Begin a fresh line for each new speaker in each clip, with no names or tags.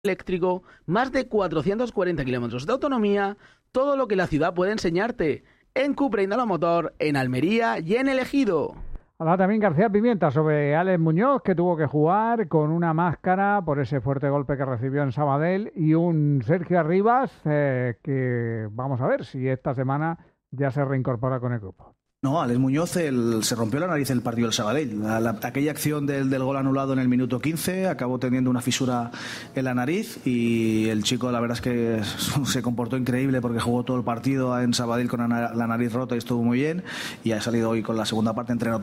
eléctrico, más de 440 kilómetros de autonomía, todo lo que la ciudad puede enseñarte. En Cupra Indalo Motor, en Almería y en El Ejido.
Hablaba también García Pimienta sobre Alex Muñoz, que tuvo que jugar con una máscara por ese fuerte golpe que recibió en Sabadell, y un Sergio Arribas que vamos a ver si esta semana ya se reincorpora con el grupo.
No, Alex Muñoz se rompió la nariz en el partido del Sabadell. Aquella acción del gol anulado en el minuto 15 acabó teniendo una fisura en la nariz, y el chico la verdad es que se comportó increíble porque jugó todo el partido en Sabadell con la nariz rota y estuvo muy bien, y ha salido hoy con la segunda parte, entrenó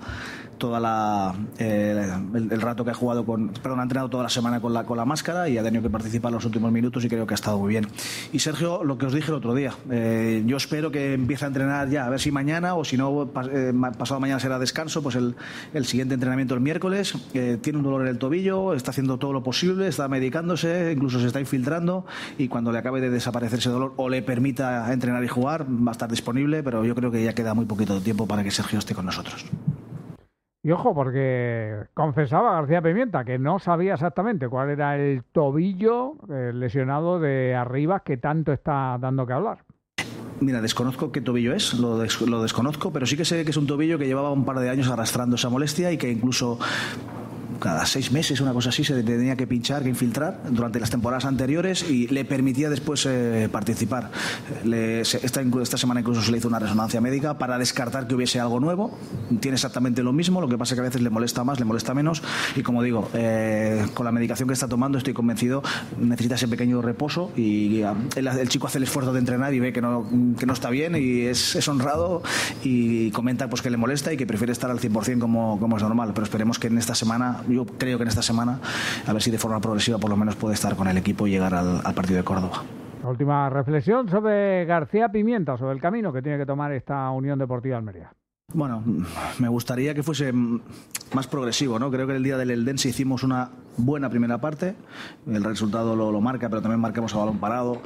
el rato que ha jugado ha entrenado toda la semana con la máscara, y ha tenido que participar en los últimos minutos, y creo que ha estado muy bien. Y Sergio, lo que os dije el otro día, yo espero que empiece a entrenar ya, a ver si mañana, o si no pasado mañana será descanso, pues el siguiente entrenamiento el miércoles. Tiene un dolor en el tobillo, está haciendo todo lo posible, está medicándose, incluso se está infiltrando, y cuando le acabe de desaparecer ese dolor o le permita entrenar y jugar, va a estar disponible, pero yo creo que ya queda muy poquito tiempo para que Sergio esté con nosotros.
Y ojo, porque confesaba García Pimienta que no sabía exactamente cuál era el tobillo lesionado de Arribas, que tanto está dando que hablar.
Mira, desconozco qué tobillo es, lo desconozco, pero sí que sé que es un tobillo que llevaba un par de años arrastrando esa molestia, y que incluso cada 6 meses, una cosa así, se tenía que pinchar, que infiltrar durante las temporadas anteriores, y le permitía después participar. Esta semana incluso se le hizo una resonancia médica para descartar que hubiese algo nuevo. Tiene exactamente lo mismo, lo que pasa es que a veces le molesta más, le molesta menos, y como digo, con la medicación que está tomando, estoy convencido, necesita ese pequeño reposo, y el chico hace el esfuerzo de entrenar y ve que no está bien, y es honrado, y comenta pues que le molesta y que prefiere estar al 100% como es normal, pero esperemos que en esta semana, yo creo que en esta semana, a ver si de forma progresiva por lo menos puede estar con el equipo y llegar al partido de Córdoba.
La última reflexión sobre García Pimienta, sobre el camino que tiene que tomar esta Unión Deportiva Almería.
Bueno, me gustaría que fuese más progresivo, ¿no? Creo que el día del Eldense hicimos una buena primera parte, el resultado lo marca, pero también marcamos a balón parado.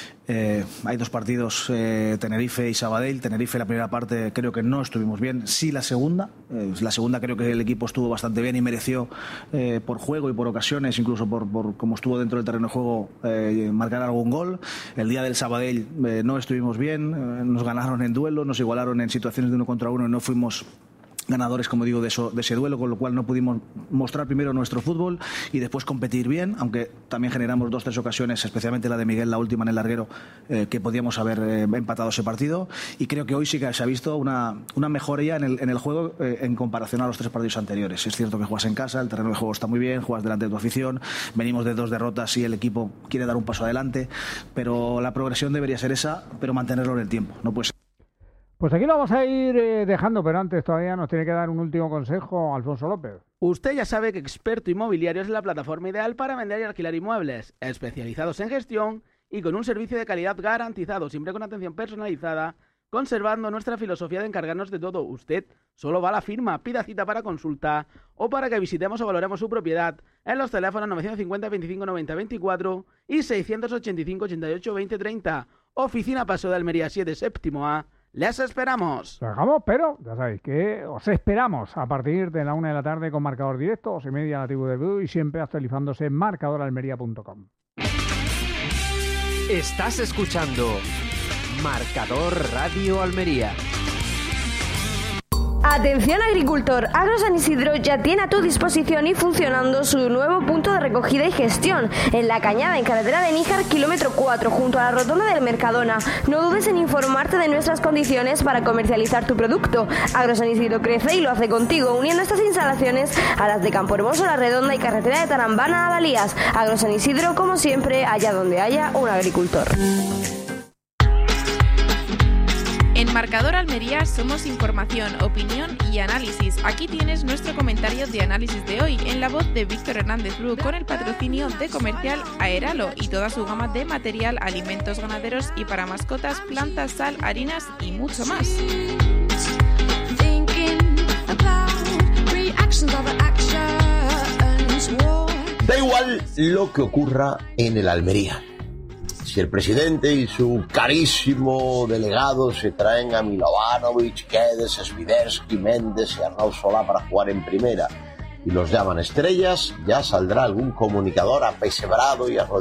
Hay 2 partidos, Tenerife y Sabadell. Tenerife la primera parte creo que no estuvimos bien, sí la segunda. La segunda creo que el equipo estuvo bastante bien y mereció, por juego y por ocasiones, incluso por cómo estuvo dentro del terreno de juego, marcar algún gol. El día del Sabadell no estuvimos bien, nos ganaron en duelo, nos igualaron en situaciones de 1 contra 1 y no fuimos ganadores, como digo, de ese duelo, con lo cual no pudimos mostrar primero nuestro fútbol y después competir bien, aunque también generamos 2-3 ocasiones, especialmente la de Miguel, la última en el larguero, que podíamos haber empatado ese partido, y creo que hoy sí que se ha visto una mejoría en el juego en comparación a los 3 partidos anteriores. Es cierto que juegas en casa, el terreno de juego está muy bien, juegas delante de tu afición, venimos de 2 derrotas y el equipo quiere dar un paso adelante, pero la progresión debería ser esa, pero mantenerlo en el tiempo, no puede ser.
Pues aquí lo vamos a ir dejando, pero antes todavía nos tiene que dar un último consejo Alfonso López.
Usted ya sabe que Experto Inmobiliario es la plataforma ideal para vender y alquilar inmuebles, especializados en gestión y con un servicio de calidad garantizado, siempre con atención personalizada, conservando nuestra filosofía de encargarnos de todo. Usted solo va a la firma, pida cita para consulta o para que visitemos o valoremos su propiedad en los teléfonos 950 25 90 24 y 685 88 20 30. Oficina Paso de Almería 7, séptimo A. ¡Les esperamos!
Lo dejamos, pero ya sabéis que os esperamos a partir de la 1 de la tarde con marcador directo, 2:30 la tribu de Blue, y siempre actualizándose en marcadoralmería.com.
Estás escuchando Marcador Radio Almería.
Atención agricultor, Agro San Isidro ya tiene a tu disposición y funcionando su nuevo punto de recogida y gestión en La Cañada, en carretera de Níjar, kilómetro 4, junto a la rotonda del Mercadona. No dudes en informarte de nuestras condiciones para comercializar tu producto. Agro San Isidro crece y lo hace contigo, uniendo estas instalaciones a las de Campo Hermoso, La Redonda y carretera de Tarambana a Valías. Agro San Isidro, como siempre, allá donde haya un agricultor.
En Marcador Almería somos información, opinión y análisis. Aquí tienes nuestro comentario de análisis de hoy en la voz de Víctor Hernández Bru, con el patrocinio de Comercial Aeralo y toda su gama de material, alimentos ganaderos y para mascotas, plantas, sal, harinas y mucho más.
Da igual lo que ocurra en el Almería. Si el presidente y su carísimo delegado se traen a Milovanovic, Guedes, Swiderski, Méndez y Arnau Solá para jugar en primera, y los llaman estrellas, ya saldrá algún comunicador apesebrado y arrodillado